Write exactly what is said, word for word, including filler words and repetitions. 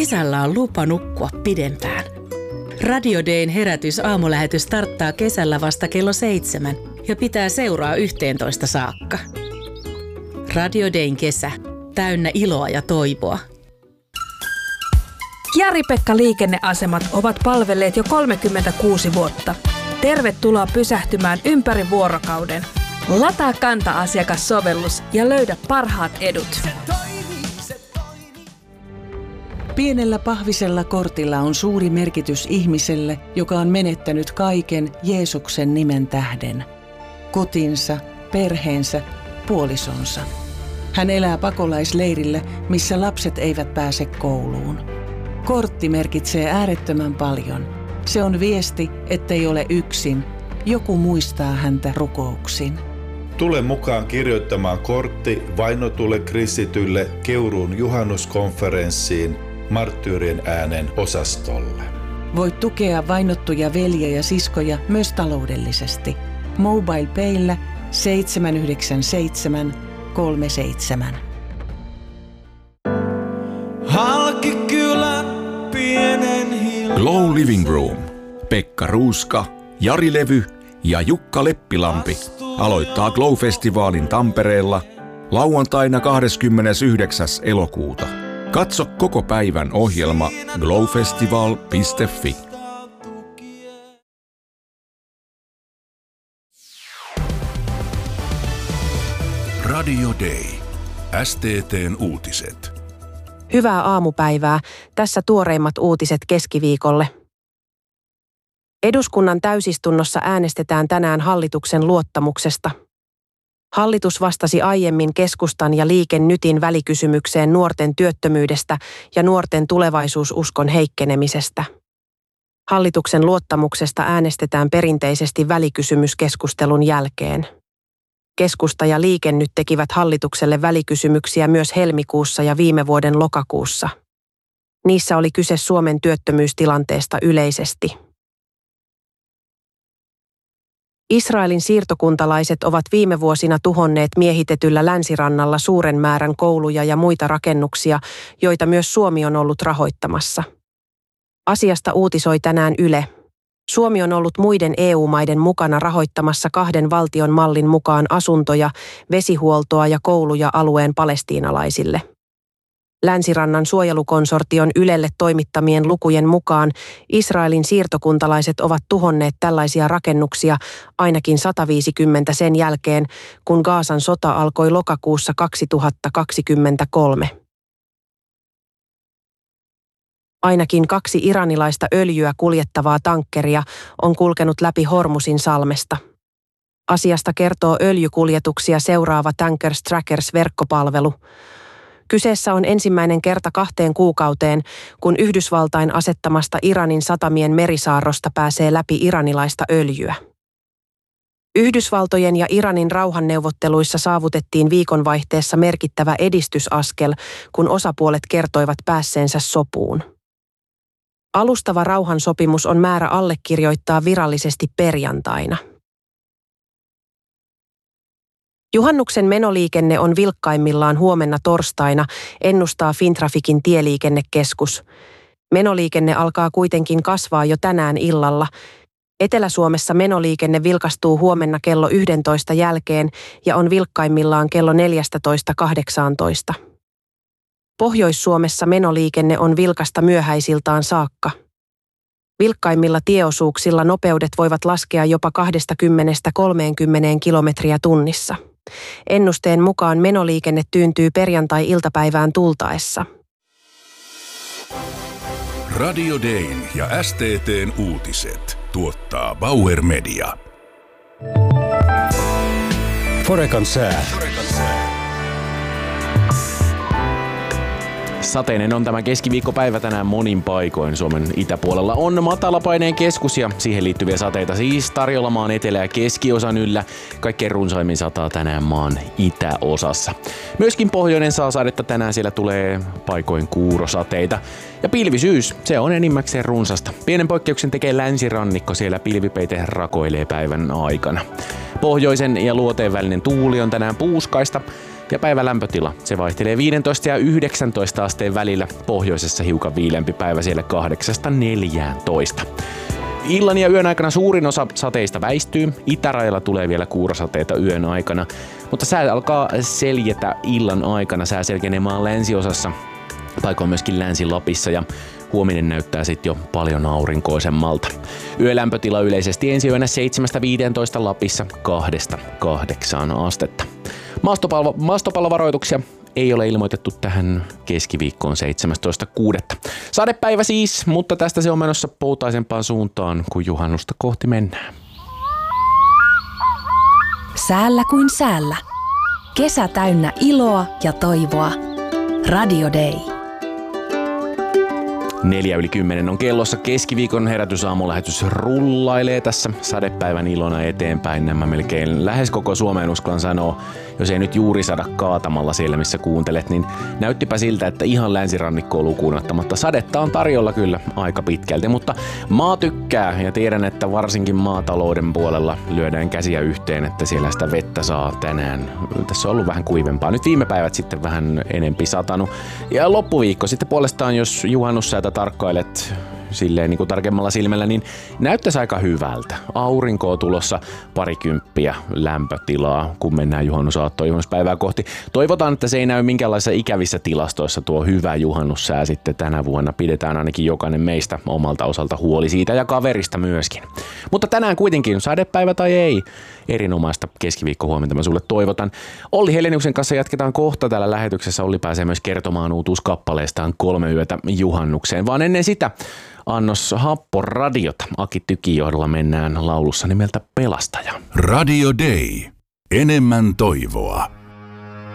Kesällä on lupa nukkua pidempään. Radio Dayn herätys aamulähetys starttaa kesällä vasta kello seitsemän ja pitää seuraa yhteentoista saakka. Radio Dayn kesä. Täynnä iloa ja toivoa. Jari-Pekka liikenneasemat ovat palvelleet jo kolmekymmentäkuusi vuotta. Tervetuloa pysähtymään ympäri vuorokauden. Lataa Kanta-asiakassovellus ja löydä parhaat edut. Pienellä pahvisella kortilla on suuri merkitys ihmiselle, joka on menettänyt kaiken Jeesuksen nimen tähden. Kotinsa, perheensä, puolisonsa. Hän elää pakolaisleirillä, missä lapset eivät pääse kouluun. Kortti merkitsee äärettömän paljon. Se on viesti, ettei ole yksin. Joku muistaa häntä rukouksin. Tule mukaan kirjoittamaan kortti vainotulle kristitylle Keuruun juhannuskonferenssiin Marttyyrien äänen osastolle. Voit tukea vainottuja veljiä ja siskoja myös taloudellisesti. Mobile Payllä seitsemän yhdeksän seitsemän kolme seitsemän. Halkikylä pienen hiljan. Glow Living Room. Pekka Ruuska, Jari Levy ja Jukka Leppilampi aloittaa Glow-festivaalin Tampereella lauantaina kahdeskymmenesyhdeksäs elokuuta. Katso koko päivän ohjelma glowfestival piste fi. Radio Day. S T T:n uutiset. Hyvää aamupäivää. Tässä tuoreimmat uutiset keskiviikolle. Eduskunnan täysistunnossa äänestetään tänään hallituksen luottamuksesta. Hallitus vastasi aiemmin Keskustan ja Liike Nytin välikysymykseen nuorten työttömyydestä ja nuorten tulevaisuususkon heikkenemisestä. Hallituksen luottamuksesta äänestetään perinteisesti välikysymyskeskustelun jälkeen. Keskusta ja Liike Nyt tekivät hallitukselle välikysymyksiä myös helmikuussa ja viime vuoden lokakuussa. Niissä oli kyse Suomen työttömyystilanteesta yleisesti. Israelin siirtokuntalaiset ovat viime vuosina tuhonneet miehitetyllä länsirannalla suuren määrän kouluja ja muita rakennuksia, joita myös Suomi on ollut rahoittamassa. Asiasta uutisoi tänään Yle. Suomi on ollut muiden E U-maiden mukana rahoittamassa kahden valtion mallin mukaan asuntoja, vesihuoltoa ja kouluja alueen palestiinalaisille. Länsirannan suojelukonsortion Ylelle toimittamien lukujen mukaan Israelin siirtokuntalaiset ovat tuhonneet tällaisia rakennuksia ainakin sata viisikymmentä sen jälkeen, kun Gazan sota alkoi lokakuussa kaksituhattakaksikymmentäkolme. Ainakin kaksi iranilaista öljyä kuljettavaa tankkeria on kulkenut läpi Hormusin salmesta. Asiasta kertoo öljykuljetuksia seuraava Tankers Trackers-verkkopalvelu. Kyseessä on ensimmäinen kerta kahteen kuukauteen, kun Yhdysvaltain asettamasta Iranin satamien merisaarrosta pääsee läpi iranilaista öljyä. Yhdysvaltojen ja Iranin rauhanneuvotteluissa saavutettiin viikonvaihteessa merkittävä edistysaskel, kun osapuolet kertoivat päässeensä sopuun. Alustava rauhansopimus on määrä allekirjoittaa virallisesti perjantaina. Juhannuksen menoliikenne on vilkkaimmillaan huomenna torstaina, ennustaa Fintraficin tieliikennekeskus. Menoliikenne alkaa kuitenkin kasvaa jo tänään illalla. Etelä-Suomessa menoliikenne vilkastuu huomenna kello yksitoista jälkeen ja on vilkkaimmillaan kello neljätoista kahdeksantoista. Pohjois-Suomessa menoliikenne on vilkasta myöhäisiltaan saakka. Vilkkaimmilla tieosuuksilla nopeudet voivat laskea jopa kaksikymmentä kolmekymmentä kilometriä tunnissa. Ennusteen mukaan menoliikenne tyyntyy perjantai-iltapäivään tultaessa. Radio Dayn ja S T T:n uutiset tuottaa Bauer Media. Forecan sää. Sateinen on tämä keskiviikkopäivä tänään monin paikoin. Suomen itäpuolella on matalapaineen keskus ja siihen liittyviä sateita siis tarjolla maan etelä- ja keskiosan yllä. Kaikkein runsaimmin sataa tänään maan itäosassa. Myöskin pohjoinen saa sadetta tänään, siellä tulee paikoin kuurosateita. Ja pilvisyys, se on enimmäkseen runsasta. Pienen poikkeuksen tekee länsirannikko, siellä pilvipeite rakoilee päivän aikana. Pohjoisen ja luoteen välinen tuuli on tänään puuskaista. Ja päivän lämpötila, se vaihtelee viisitoista ja yhdeksäntoista asteen välillä. Pohjoisessa hiukan viileämpi päivä, siellä kahdeksasta neljääntoista. Illan ja yön aikana suurin osa sateista väistyy. Itärajalla tulee vielä kuurasateita yön aikana, mutta sää alkaa seljetä illan aikana. Sää selkenee maan länsiosassa, paikoin myöskin Länsi-Lapissa, ja huominen näyttää sitten jo paljon aurinkoisemmalta. Yölämpötila yleisesti ensi yönä seitsemästä viiteentoista, Lapissa kahdesta kahdeksaan astetta. Maastopallo, maastopallovaroituksia ei ole ilmoitettu tähän keskiviikkoon seitsemästoista kuudetta. Sadepäivä siis, mutta tästä se on menossa poutaisempaan suuntaan, kun juhannusta kohti mennään. Säällä kuin säällä. Kesä täynnä iloa ja toivoa. Radio Day. Neljä yli kymmenen on kellossa. Keskiviikon herätysaamulähetys rullailee tässä sadepäivän ilona eteenpäin. Nämä melkein lähes koko Suomeen uskallan sanoa, jos ei nyt juuri sada kaatamalla siellä, missä kuuntelet, niin näyttipä siltä, että ihan länsirannikkoa lukuun ottamatta sadetta on tarjolla kyllä aika pitkälti, mutta maa tykkää ja tiedän, että varsinkin maatalouden puolella lyödään käsiä yhteen, että siellä sitä vettä saa tänään. Tässä on ollut vähän kuivempaa. Nyt viime päivät sitten vähän enempi satanut. Ja loppuviikko sitten puolestaan, jos juhannussäätä tarkkailet silleen niin kuin tarkemmalla silmällä, niin näyttäisi aika hyvältä. Aurinkoa tulossa parikymppiä lämpötilaa, kun mennään juhannusaattoon juhannuspäivää kohti. Toivotaan, että se ei näy minkäänlaisissa ikävissä tilastoissa tuo hyvä juhannussää sitten tänä vuonna. Pidetään ainakin jokainen meistä omalta osalta huoli siitä ja kaverista myöskin. Mutta tänään kuitenkin, sadepäivä tai ei, erinomaista keskiviikkohuomenta mä sulle toivotan. Olli Heleniuksen kanssa jatketaan kohta täällä lähetyksessä. Olli pääsee myös kertomaan uutuuskappaleestaan Kolme yötä juhannukseen, vaan ennen sitä annos Happoradiota. Aki Tykin johdolla mennään laulussa nimeltä Pelastaja. Radio Day. Enemmän toivoa.